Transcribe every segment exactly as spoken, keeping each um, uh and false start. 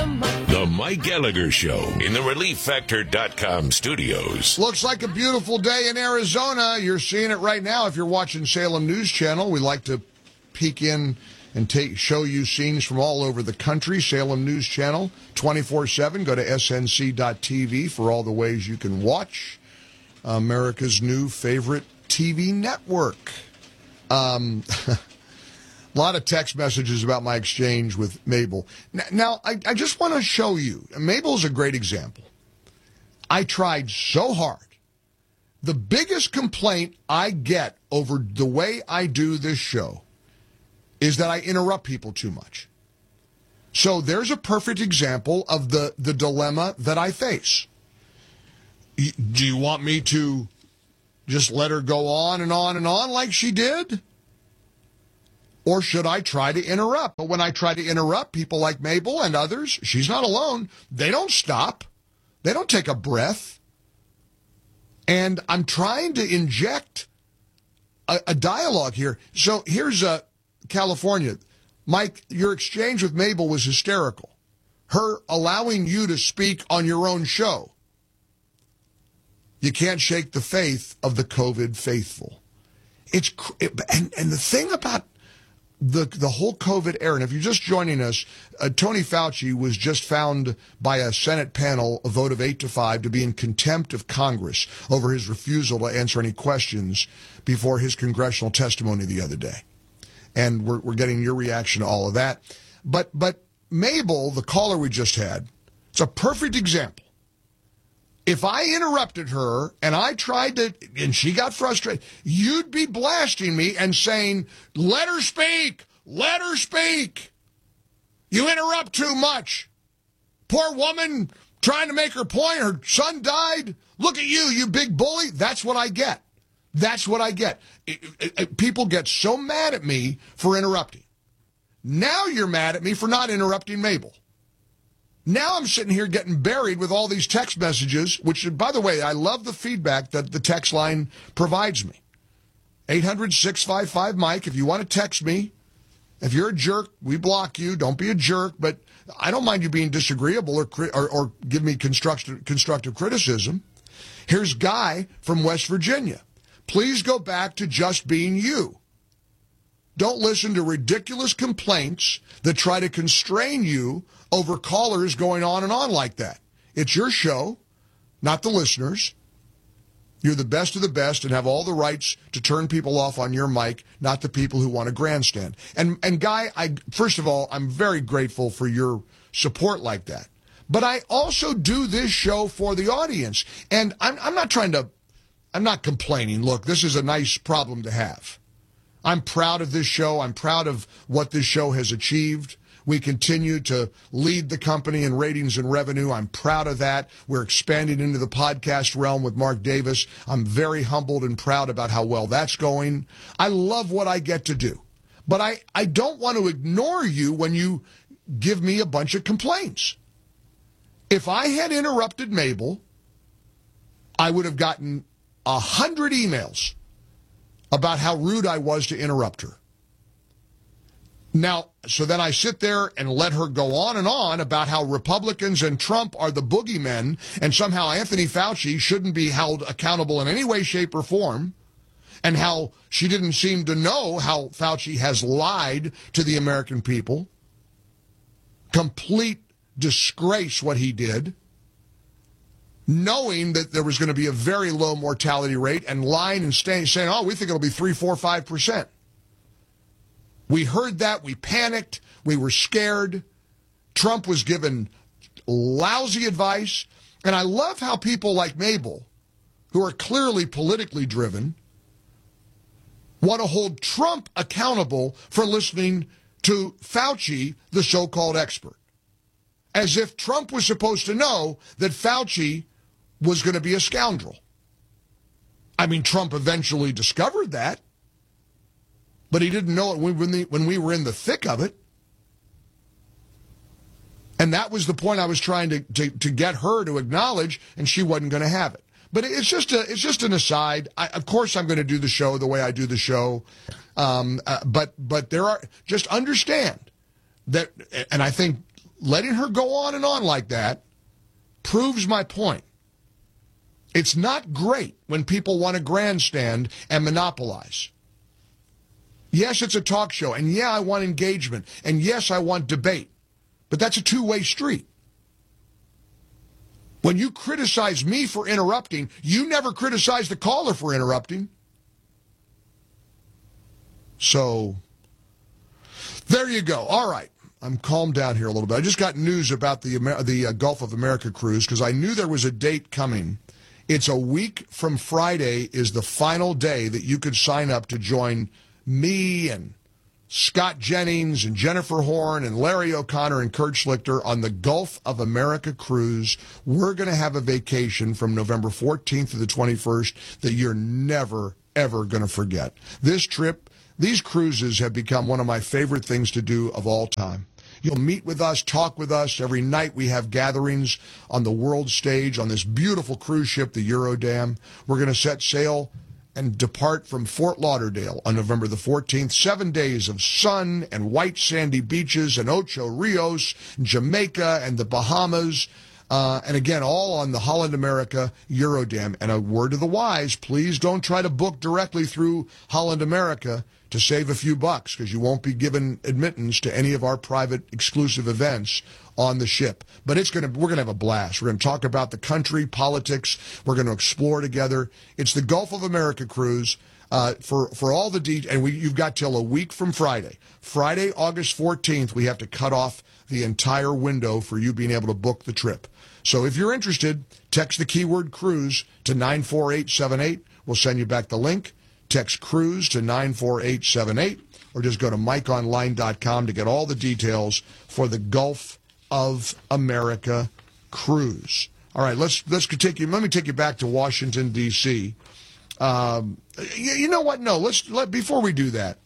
The Mike Gallagher Show in the relief factor dot com studios. Looks like a beautiful day in Arizona. You're seeing it right now if you're watching Salem News Channel. We like to peek in and take show you scenes from all over the country. Salem News Channel, twenty-four seven. Go to S N C dot T V for all the ways you can watch America's new favorite T V network. Um... A lot of text messages about my exchange with Mabel. Now, I, I just want to show you. Mabel's a great example. I tried so hard. The biggest complaint I get over the way I do this show is that I interrupt people too much. So there's a perfect example of the, the dilemma that I face. Do you want me to just let her go on and on and on like she did? Or should I try to interrupt? But when I try to interrupt people like Mabel and others, she's not alone. They don't stop. They don't take a breath. And I'm trying to inject a, a dialogue here. So here's uh, California. Mike, your exchange with Mabel was hysterical. Her allowing you to speak on your own show. You can't shake the faith of the COVID faithful. It's it, and, and the thing about The the whole COVID era, and if you're just joining us, uh, Tony Fauci was just found by a Senate panel, a vote of eight to five, to be in contempt of Congress over his refusal to answer any questions before his congressional testimony the other day. And we're we're getting your reaction to all of that. But but Mabel, the caller we just had, it's a perfect example. If I interrupted her and I tried to, and she got frustrated, you'd be blasting me and saying, let her speak, let her speak. You interrupt too much. Poor woman trying to make her point, her son died. Look at you, you big bully. That's what I get. That's what I get. It, it, it, people get so mad at me for interrupting. Now you're mad at me for not interrupting Mabel. Now I'm sitting here getting buried with all these text messages, which, by the way, I love the feedback that the text line provides me. eight hundred, six five five, Mike, if you want to text me. If you're a jerk, we block you. Don't be a jerk, but I don't mind you being disagreeable or or, or give me constructive, constructive criticism. Here's Guy from West Virginia. Please go back to just being you. Don't listen to ridiculous complaints that try to constrain you over callers going on and on like that. It's your show, not the listeners. You're the best of the best and have all the rights to turn people off on your mic, not the people who want to grandstand. And, and Guy, I, first of all, I'm very grateful for your support like that. But I also do this show for the audience. And I'm, I'm not trying to, I'm not complaining. Look, this is a nice problem to have. I'm proud of this show. I'm proud of what this show has achieved. We continue to lead the company in ratings and revenue. I'm proud of that. We're expanding into the podcast realm with Mark Davis. I'm very humbled and proud about how well that's going. I love what I get to do. But I, I don't want to ignore you when you give me a bunch of complaints. If I had interrupted Mabel, I would have gotten a hundred emails about how rude I was to interrupt her. Now, so then I sit there and let her go on and on about how Republicans and Trump are the boogeymen, and somehow Anthony Fauci shouldn't be held accountable in any way, shape, or form, and how she didn't seem to know how Fauci has lied to the American people. Complete disgrace what he did, knowing that there was going to be a very low mortality rate and lying and staying, saying, oh, we think it'll be three, four, five percent. We heard that. We panicked. We were scared. Trump was given lousy advice. And I love how people like Mabel, who are clearly politically driven, want to hold Trump accountable for listening to Fauci, the so-called expert. As if Trump was supposed to know that Fauci was going to be a scoundrel. I mean, Trump eventually discovered that, but he didn't know it when we, when we were in the thick of it. And that was the point I was trying to, to, to get her to acknowledge, and she wasn't going to have it. But it's just a, it's just an aside. I, of course, I'm going to do the show the way I do the show. Um, uh, but but there are, just understand that, and I think letting her go on and on like that proves my point. It's not great when people want to grandstand and monopolize. Yes, it's a talk show, and yeah, I want engagement, and yes, I want debate, but that's a two-way street. When you criticize me for interrupting, you never criticize the caller for interrupting. So, there you go. All right. I'm calmed down here a little bit. I just got news about the Amer- the uh, Gulf of America cruise because I knew there was a date coming. It's a week from Friday is the final day that you could sign up to join me and Scott Jennings and Jennifer Horn and Larry O'Connor and Kurt Schlichter on the Gulf of America cruise. We're going to have a vacation from November fourteenth to the twenty-first that you're never, ever going to forget. This trip, these cruises have become one of my favorite things to do of all time. You'll meet with us, talk with us. Every night we have gatherings on the world stage on this beautiful cruise ship, the Eurodam. We're going to set sail and depart from Fort Lauderdale on November the fourteenth. Seven days of sun and white sandy beaches and Ocho Rios, Jamaica and the Bahamas. Uh, and again, all on the Holland America Eurodam. And a word to the wise, please don't try to book directly through Holland America to save a few bucks, because you won't be given admittance to any of our private exclusive events on the ship. But it's going to, we're going to have a blast. We're going to talk about the country, politics. We're going to explore together. It's the Gulf of America cruise. Uh, for, for all the details, and we, you've got till a week from Friday. Friday, August fourteenth, we have to cut off the entire window for you being able to book the trip. So if you're interested, text the keyword cruise to nine four eight seven eight. We'll send you back the link. Text cruise to nine four eight seven eight, or just go to mike online dot com to get all the details for the Gulf of America cruise. All right, let's let's take you. Let me take you back to Washington D C. Um, you, you know what? No, let's let before we do that.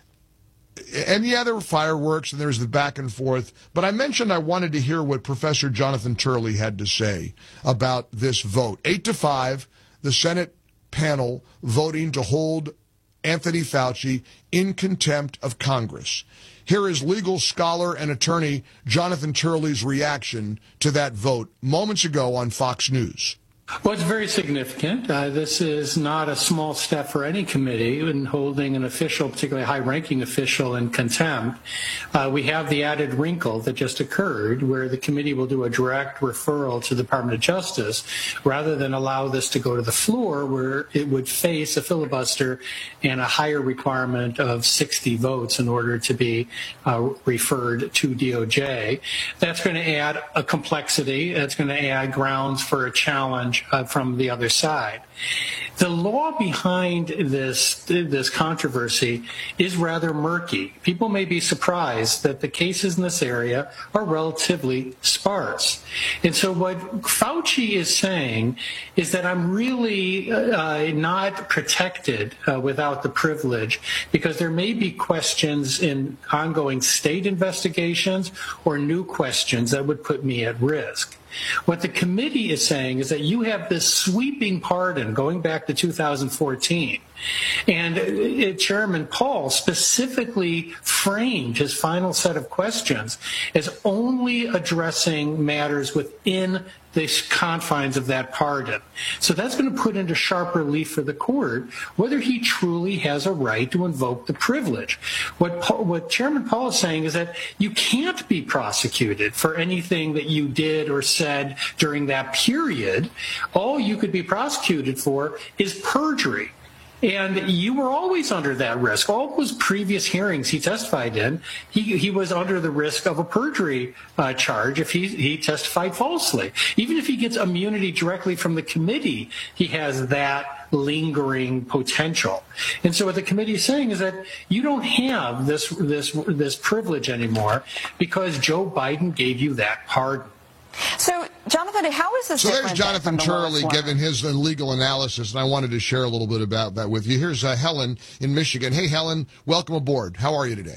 And yeah, there were fireworks and there was the back and forth. But I mentioned I wanted to hear what Professor Jonathan Turley had to say about this vote. Eight to five, the Senate panel voting to hold Anthony Fauci in contempt of Congress. Here is legal scholar and attorney Jonathan Turley's reaction to that vote moments ago on Fox News. Well, it's very significant. Uh, this is not a small step for any committee in holding an official, particularly high-ranking official, in contempt. Uh, we have the added wrinkle that just occurred where the committee will do a direct referral to the Department of Justice rather than allow this to go to the floor where it would face a filibuster and a higher requirement of sixty votes in order to be uh, referred to D O J. That's going to add a complexity. That's going to add grounds for a challenge Uh, from the other side. The law behind this this controversy is rather murky. People may be surprised that the cases in this area are relatively sparse. And so what Fauci is saying is that I'm really uh, not protected uh, without the privilege because there may be questions in ongoing state investigations or new questions that would put me at risk. What the committee is saying is that you have this sweeping pardon going back to two thousand fourteen. And uh, Chairman Paul specifically framed his final set of questions as only addressing matters within the confines of that pardon. So that's going to put into sharp relief for the court whether he truly has a right to invoke the privilege. What, Paul, what Chairman Paul is saying is that you can't be prosecuted for anything that you did or said during that period. All you could be prosecuted for is perjury. And you were always under that risk. All those previous hearings he testified in, he, he was under the risk of a perjury uh, charge if he, he testified falsely. Even if he gets immunity directly from the committee, he has that lingering potential. And so what the committee is saying is that you don't have this, this, this privilege anymore because Joe Biden gave you that pardon. So, Jonathan, how is this so different? So there's Jonathan the Turley giving his legal analysis, and I wanted to share a little bit about that with you. Here's uh, Helen in Michigan. Hey, Helen, welcome aboard. How are you today?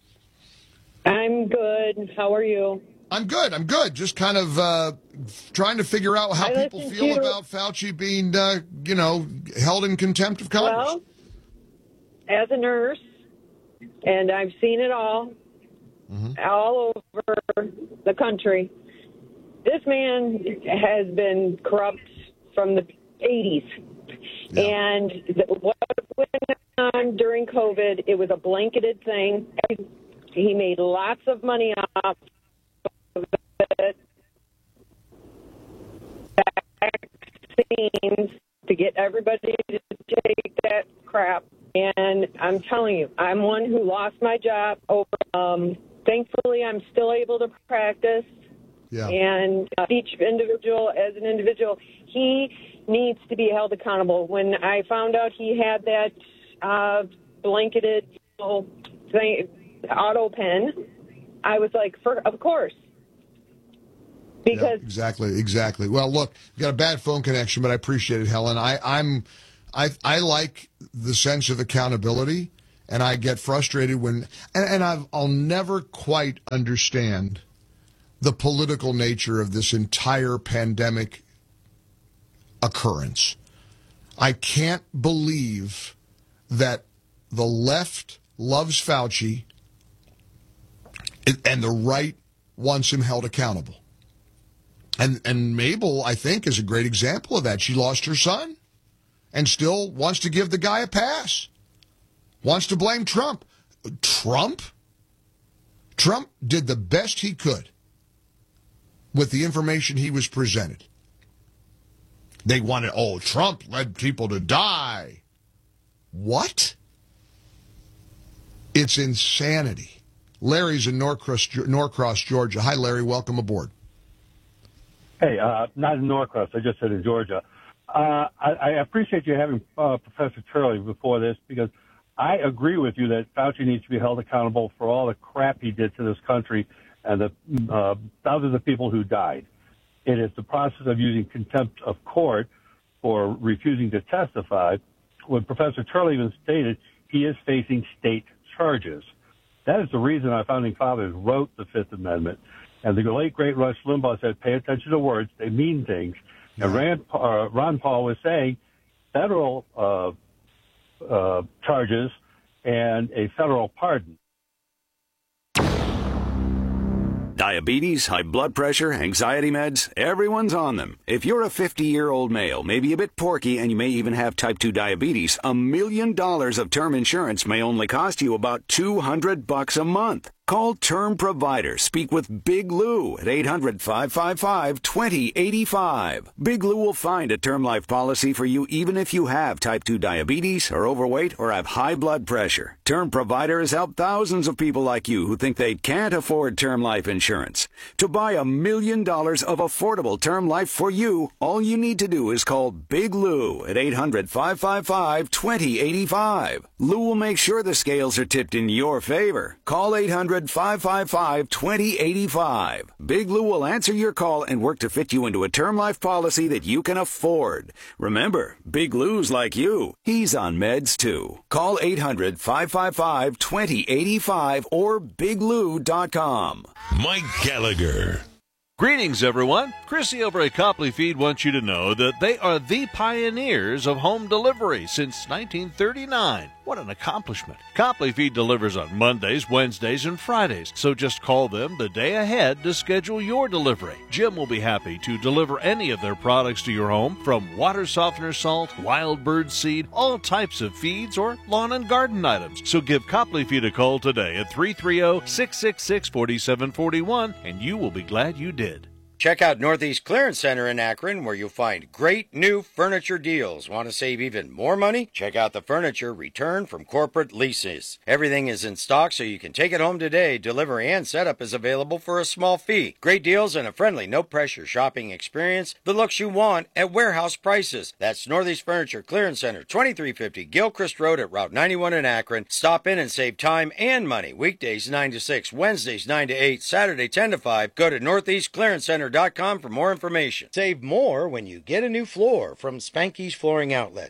I'm good. How are you? I'm good. I'm good. Just kind of uh, trying to figure out how I people feel to... about Fauci being, uh, you know, held in contempt of Congress. Well, as a nurse, and I've seen it all, mm-hmm. all over the country. This man has been corrupt from the eighties. Yeah. And the, what went on during COVID, it was a blanketed thing. He made lots of money off of it. Vaccines to get everybody to take that crap. And I'm telling you, I'm one who lost my job over. Um, thankfully, I'm still able to practice. Yeah. And uh, each individual, as an individual, he needs to be held accountable. When I found out he had that uh, blanketed you know, thing, auto pen, I was like, for, of course. Because yeah, exactly, exactly. Well, look, we got a bad phone connection, but I appreciate it, Helen. I, I'm, I, I like the sense of accountability, and I get frustrated when, and, and I've, I'll never quite understand the political nature of this entire pandemic occurrence. I can't believe that the left loves Fauci and the right wants him held accountable. And and Mabel, I think, is a great example of that. She lost her son and still wants to give the guy a pass. Wants to blame Trump. Trump? Trump did the best he could with the information he was presented. They wanted, oh, Trump led people to die. What? It's insanity. Larry's in Norcross, Norcross, Georgia. Hi, Larry. Welcome aboard. Hey, uh, not in Norcross. I just said in Georgia. Uh, I, I appreciate you having uh, Professor Turley before this because I agree with you that Fauci needs to be held accountable for all the crap he did to this country and the uh, thousands of people who died. It is the process of using contempt of court for refusing to testify. When Professor Turley even stated he is facing state charges. That is the reason our founding fathers wrote the Fifth Amendment. And the late, great Rush Limbaugh said, pay attention to words, they mean things. Yeah. And Rand, uh, Ron Paul was saying federal uh, uh, charges and a federal pardon. Diabetes, high blood pressure, anxiety meds, everyone's on them. If you're a fifty-year-old male, maybe a bit porky, and you may even have type two diabetes, a million dollars of term insurance may only cost you about two hundred bucks a month. Call Term Provider. Speak with Big Lou at eight hundred, five five five, two zero eight five. Big Lou will find a term life policy for you even if you have type two diabetes, are overweight, or have high blood pressure. Term Provider has helped thousands of people like you who think they can't afford term life insurance. To buy a million dollars of affordable term life for you, all you need to do is call Big Lou at eight hundred, five five five, two zero eight five. Lou will make sure the scales are tipped in your favor. Call eight hundred, five five five, two zero eight five. Big Lou will answer your call and work to fit you into a term life policy that you can afford. Remember, Big Lou's like you. He's on meds too. Call eight hundred, five five five, two zero eight five or big lou dot com. Mike Gallagher. Greetings, everyone. Chrissy over at Copley Feed wants you to know that they are the pioneers of home delivery since nineteen thirty-nine. What an accomplishment. Copley Feed delivers on Mondays, Wednesdays, and Fridays, so just call them the day ahead to schedule your delivery. Jim will be happy to deliver any of their products to your home, from water softener salt, wild bird seed, all types of feeds, or lawn and garden items. So give Copley Feed a call today at three three zero, six six six, four seven four one, and you will be glad you did. Check out Northeast Clearance Center in Akron, where you'll find great new furniture deals. Want to save even more money? Check out the furniture returned from corporate leases. Everything is in stock, so you can take it home today. Delivery and setup is available for a small fee. Great deals and a friendly, no-pressure shopping experience. The looks you want at warehouse prices. That's Northeast Furniture Clearance Center, twenty-three fifty Gilchrist Road at Route ninety-one in Akron. Stop in and save time and money. Weekdays nine to six, Wednesdays nine to eight, Saturday ten to five. Go to northeast clearance center dot com for more information. Save more when you get a new floor from Spanky's Flooring Outlet.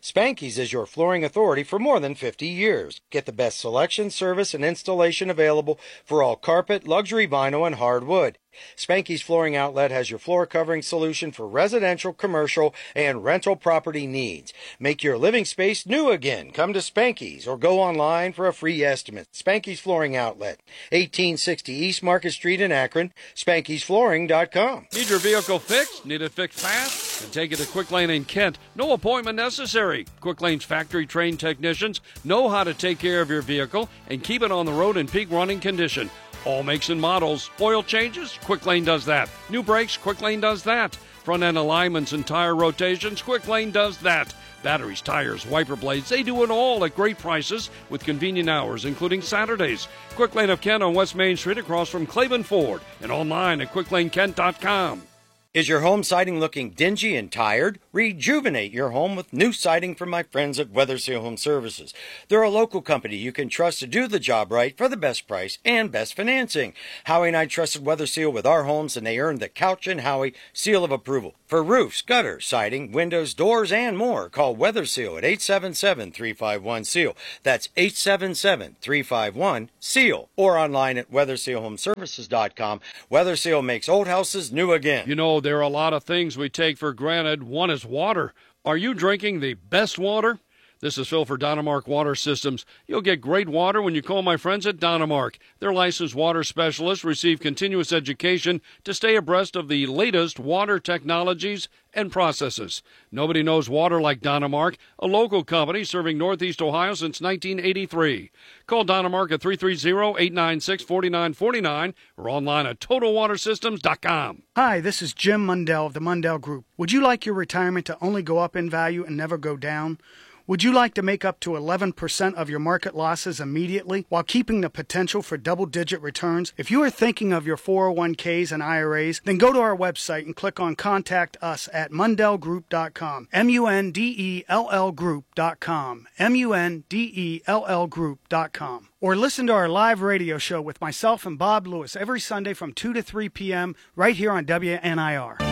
Spanky's is your flooring authority for more than fifty years. Get the best selection, service, and installation available for all carpet, luxury vinyl, and hardwood. Spanky's Flooring Outlet has your floor covering solution for residential, commercial, and rental property needs. Make your living space new again. Come to Spanky's or go online for a free estimate. Spanky's Flooring Outlet, eighteen sixty East Market Street in Akron, Spankys Flooring dot com. Need your vehicle fixed? Need it fixed fast? Then take it to Quick Lane in Kent. No appointment necessary. Quick Lane's factory-trained technicians know how to take care of your vehicle and keep it on the road in peak running condition. All makes and models. Oil changes? Quick Lane does that. New brakes? Quick Lane does that. Front end alignments and tire rotations? Quick Lane does that. Batteries, tires, wiper blades, they do it all at great prices with convenient hours, including Saturdays. Quick Lane of Kent on West Main Street across from Claiborne Ford and online at quick lane kent dot com. Is your home siding looking dingy and tired? Rejuvenate your home with new siding from my friends at Weather Seal Home Services. They're a local company you can trust to do the job right for the best price and best financing. Howie and I trusted Weather Seal with our homes, and they earned the Couch and Howie seal of approval. For roofs, gutters, siding, windows, doors, and more, call Weather Seal at eight seven seven, three five one, S E A L. That's eight seven seven, three five one, S E A L. Or online at weather seal home services dot com. Weather Seal makes old houses new again. You know, there are a lot of things we take for granted. One is water. Are you drinking the best water? This is Phil for Dynamark Water Systems. You'll get great water when you call my friends at Dynamark. Their licensed water specialists receive continuous education to stay abreast of the latest water technologies and processes. Nobody knows water like Dynamark, a local company serving Northeast Ohio since nineteen eighty-three. Call Dynamark at three three zero, eight nine six, four nine four nine or online at total water systems dot com. Hi, this is Jim Mundell of the Mundell Group. Would you like your retirement to only go up in value and never go down? Would you like to make up to eleven percent of your market losses immediately while keeping the potential for double-digit returns? If you are thinking of your four oh one k's and I R As, then go to our website and click on Contact Us at mundell group dot com. M U N D E L L group dot com. M U N D E L L group dot com. Or listen to our live radio show with myself and Bob Lewis every Sunday from two to three p.m. right here on W N I R.